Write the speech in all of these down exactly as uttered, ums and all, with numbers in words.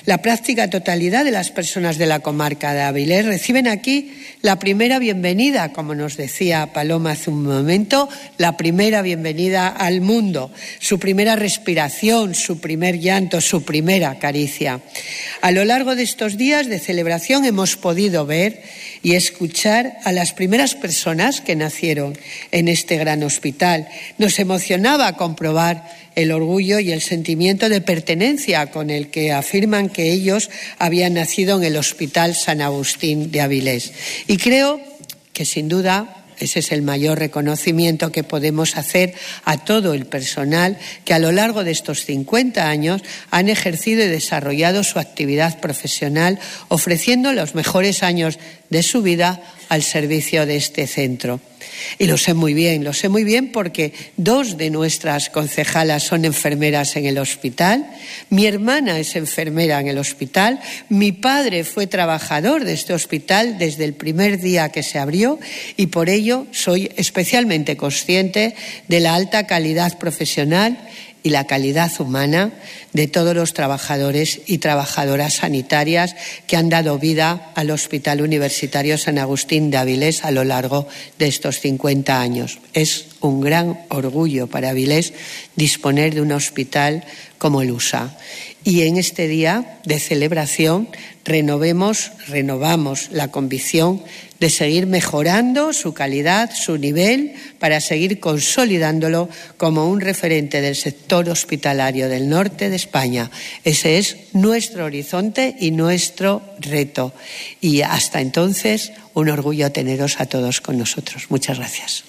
La práctica totalidad de las personas de la comarca de Avilés reciben aquí la primera bienvenida, como nos decía Paloma hace un momento, la primera bienvenida al mundo, su primera respiración, su primer llanto, su primera caricia. A lo largo de estos días de celebración hemos podido ver y escuchar a las primeras personas que nacieron en este gran hospital. Nos emocionaba comprobar el orgullo y el sentimiento de pertenencia con el que afirman que ellos habían nacido en el Hospital San Agustín de Avilés. Y creo que, sin duda, ese es el mayor reconocimiento que podemos hacer a todo el personal que a lo largo de estos cincuenta años han ejercido y desarrollado su actividad profesional, ofreciendo los mejores años de su vida al servicio de este centro. Y lo sé muy bien, lo sé muy bien porque dos de nuestras concejalas son enfermeras en el hospital, mi hermana es enfermera en el hospital, mi padre fue trabajador de este hospital desde el primer día que se abrió y por ello soy especialmente consciente de la alta calidad profesional y la calidad humana de todos los trabajadores y trabajadoras sanitarias que han dado vida al Hospital Universitario San Agustín de Avilés a lo largo de estos cincuenta años. Es un gran orgullo para Avilés disponer de un hospital como el U S A. Y en este día de celebración renovemos, renovamos la convicción de seguir mejorando su calidad, su nivel, para seguir consolidándolo como un referente del sector hospitalario del norte de España. Ese es nuestro horizonte y nuestro reto. Y hasta entonces, un orgullo teneros a todos con nosotros. Muchas gracias.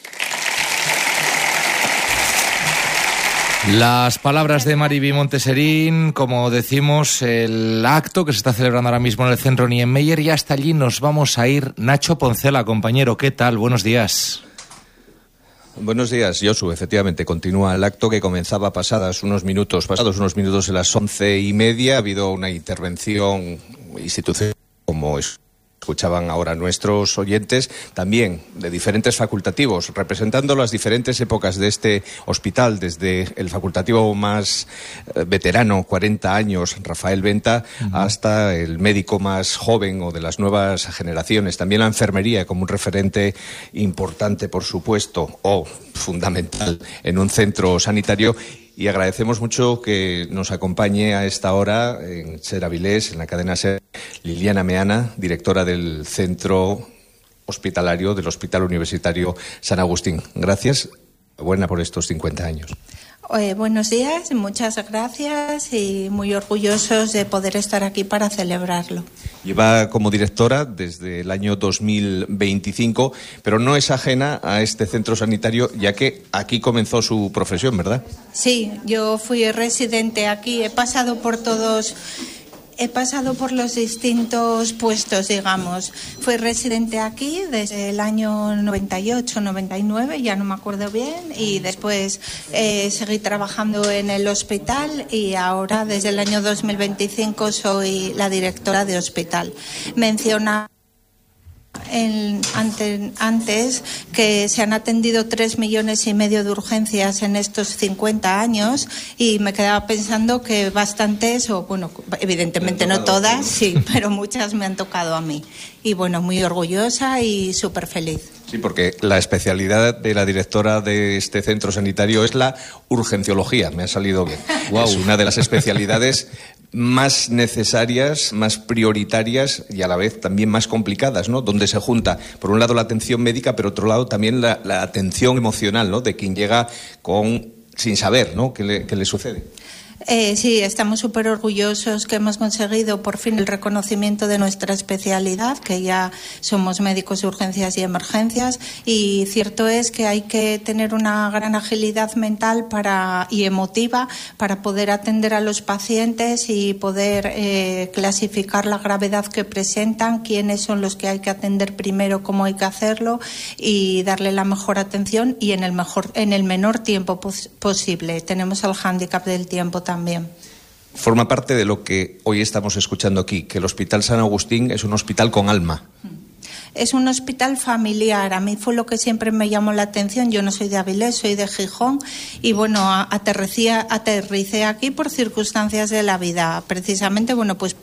Las palabras de Mariby Monteserín, como decimos, el acto que se está celebrando ahora mismo en el centro Niemeyer, y hasta allí nos vamos a ir. Nacho Poncela, compañero, ¿qué tal? Buenos días. Buenos días, Josu. Efectivamente, continúa el acto que comenzaba pasadas unos minutos, pasados unos minutos de las once y media. Ha habido una intervención institucional, como es. Escuchaban ahora nuestros oyentes, también de diferentes facultativos, representando las diferentes épocas de este hospital, desde el facultativo más eh, veterano, cuarenta años, Rafael Venta, uh-huh. hasta el médico más joven o de las nuevas generaciones. También la enfermería como un referente importante, por supuesto, o fundamental en un centro sanitario. Y agradecemos mucho que nos acompañe a esta hora en SER Avilés, en la cadena SER, Liliana Meana, directora del Centro Hospitalario del Hospital Universitario San Agustín. Gracias, buena por estos cincuenta años. Eh, buenos días, muchas gracias y muy orgullosos de poder estar aquí para celebrarlo. Lleva como directora desde el año dos mil veinticinco, pero no es ajena a este centro sanitario, ya que aquí comenzó su profesión, ¿verdad? Sí, yo fui residente aquí, he pasado por todos... He pasado por los distintos puestos, digamos. Fui residente aquí desde el año noventa y ocho, noventa y nueve, ya no me acuerdo bien, y después eh, seguí trabajando en el hospital y ahora desde el año dos mil veinticinco soy la directora de hospital. Menciona En, ante, antes que se han atendido tres millones y medio de urgencias en estos cincuenta años y me quedaba pensando que bastantes, o bueno, evidentemente no todas, sí, pero muchas me han tocado a mí. Y bueno, muy orgullosa y súper feliz. Sí, porque la especialidad de la directora de este centro sanitario es la urgenciología, me ha salido bien. Wow. Es una de las especialidades más necesarias, más prioritarias y a la vez también más complicadas, ¿no? Donde se junta, por un lado, la atención médica, pero por otro lado también la, la atención emocional, ¿no? De quien llega con sin saber, ¿no? qué le, qué le sucede. Eh, sí, estamos súper orgullosos que hemos conseguido por fin el reconocimiento de nuestra especialidad, que ya somos médicos de urgencias y emergencias, y cierto es que hay que tener una gran agilidad mental para, y emotiva para poder atender a los pacientes y poder eh, clasificar la gravedad que presentan, quiénes son los que hay que atender primero, cómo hay que hacerlo y darle la mejor atención y en el, mejor, en el menor tiempo pos- posible. Tenemos el hándicap del tiempo también. También. Forma parte de lo que hoy estamos escuchando aquí, que el Hospital San Agustín es un hospital con alma. Es un hospital familiar. A mí fue lo que siempre me llamó la atención. Yo no soy de Avilés, soy de Gijón y bueno, aterricé, aterricé aquí por circunstancias de la vida. Precisamente, bueno, pues